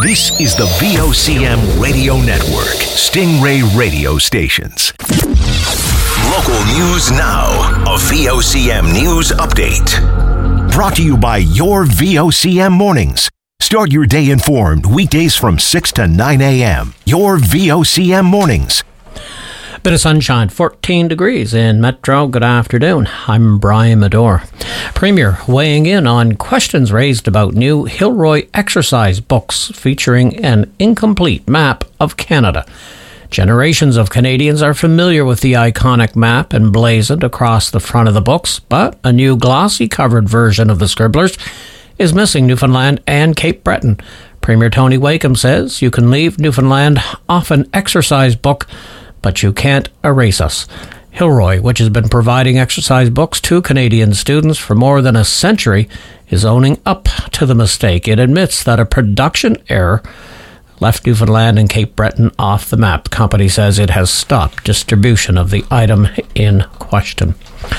This is the VOCM Radio Network, Stingray radio stations. Local news now, a VOCM news update. Brought to you by your VOCM mornings. Start your day informed weekdays from 6 to 9 a.m. Your VOCM mornings. Bit of sunshine, 14 degrees in Metro. Good afternoon. I'm Brian Medore. Premier weighing in on questions raised about new Hilroy exercise books featuring an incomplete map of Canada. Generations of Canadians are familiar with the iconic map emblazoned across the front of the books, but a new glossy covered version of the scribblers is missing Newfoundland and Cape Breton. Premier Tony Wakeham says you can leave Newfoundland off an exercise book, but you can't erase us. Hilroy, which has been providing exercise books to Canadian students for more than a century, is owning up to the mistake. It admits that a production error left Newfoundland and Cape Breton off the map. The company says it has stopped distribution of the item in question.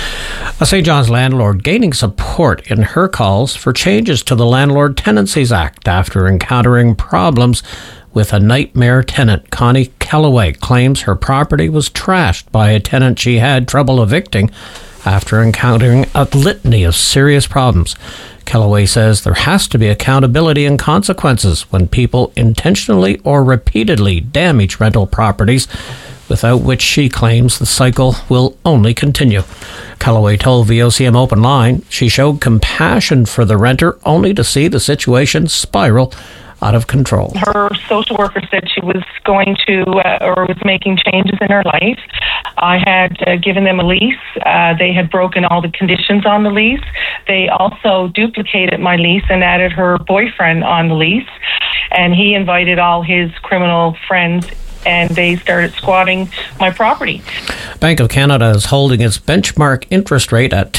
A St. John's landlord gaining support in her calls for changes to the Landlord Tenancies Act after encountering problems with a nightmare tenant. Connie Calloway claims her property was trashed by a tenant she had trouble evicting after encountering a litany of serious problems. Calloway says there has to be accountability and consequences when people intentionally or repeatedly damage rental properties, without which she claims the cycle will only continue. Calloway told VOCM Open Line she showed compassion for the renter only to see the situation spiral out of control. Her social worker said she was going to or was making changes in her life. I had given them a lease. They had broken all the conditions on the lease. They also duplicated my lease and added her boyfriend on the lease. And he invited all his criminal friends, and they started squatting my property. Bank of Canada is holding its benchmark interest rate at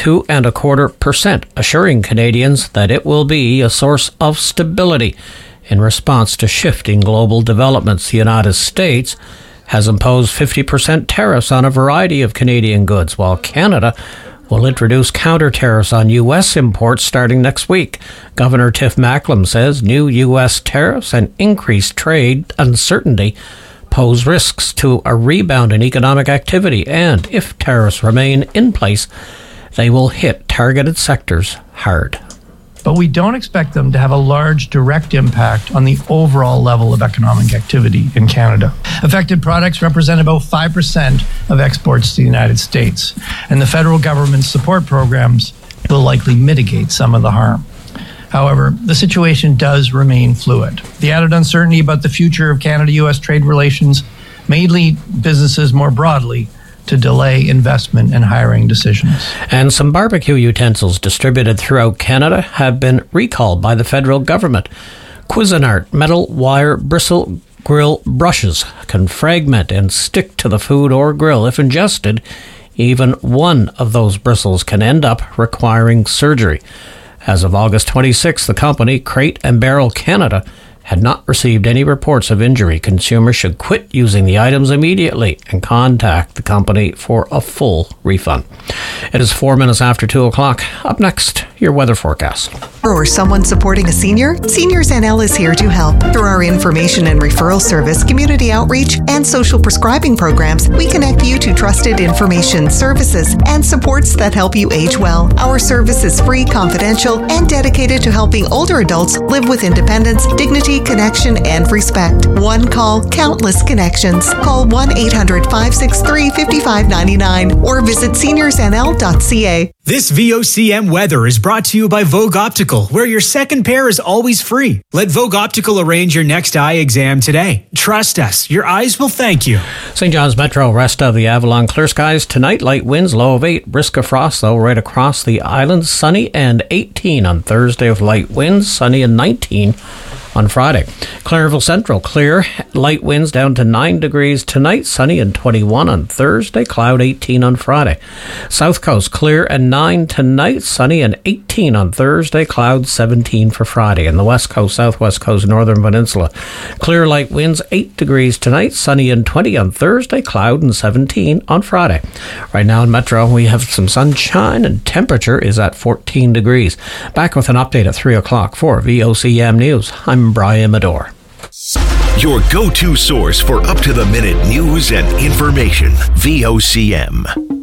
2.25%, assuring Canadians that it will be a source of stability. In response to shifting global developments, the United States has imposed 50% tariffs on a variety of Canadian goods, while Canada will introduce counter tariffs on U.S. imports starting next week. Governor Tiff Macklem says new U.S. tariffs and increased trade uncertainty pose risks to a rebound in economic activity, and if tariffs remain in place, they will hit targeted sectors hard. But we don't expect them to have a large direct impact on the overall level of economic activity in Canada. Affected products represent about 5% of exports to the United States, and the federal government's support programs will likely mitigate some of the harm. However, the situation does remain fluid. The added uncertainty about the future of Canada-U.S. trade relations may lead businesses more broadly to delay investment and hiring decisions. And some barbecue utensils distributed throughout Canada have been recalled by the federal government. Cuisinart metal wire bristle grill brushes can fragment and stick to the food or grill. If ingested, even one of those bristles can end up requiring surgery. As of August 26, the company, Crate and Barrel Canada, had not received any reports of injury. Consumers should quit using the items immediately and contact the company for a full refund. It is 4 minutes after 2 o'clock. Up next, your weather forecast. Or someone supporting a senior? Seniors NL is here to help. Through our information and referral service, community outreach, and social prescribing programs, we connect you to trusted information, services, and supports that help you age well. Our service is free, confidential, and dedicated to helping older adults live with independence, dignity, connection, and respect. One call, countless connections. Call 1-800-563-5599 or visit seniorsnl.ca. This VOCM weather is brought to you by Vogue Optical, where your second pair is always free. Let Vogue Optical arrange your next eye exam today. Trust us, your eyes will thank you. St. John's Metro, rest of the Avalon, clear skies tonight, light winds, low of 8, brisk of frost though right across the island, sunny and 18 on Thursday with light winds, sunny and 19 on Friday. Clarenville Central, clear, light winds down to 9 degrees tonight, sunny and 21 on Thursday, cloud 18 on Friday. South Coast, clear and 9 tonight, sunny and 18 on Thursday, cloud 17 for Friday. And the West Coast, Southwest Coast, Northern Peninsula, clear, light winds 8 degrees tonight, sunny and 20 on Thursday, cloud and 17 on Friday. Right now in Metro, we have some sunshine and temperature is at 14 degrees. Back with an update at 3 o'clock for VOCM News. I'm Brian Medore. your go-to source for up-to-the-minute news and information. VOCM.